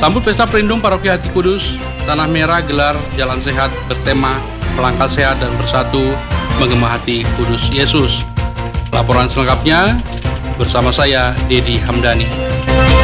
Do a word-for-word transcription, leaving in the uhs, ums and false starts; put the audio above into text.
Sambut Pesta Perindung Paroki Hati Kudus, Tanah Merah gelar Jalan Sehat bertema Melangkah Sehat dan Bersatu Menggema Hati Kudus Yesus. Laporan selengkapnya bersama saya, Dedi Hamdani.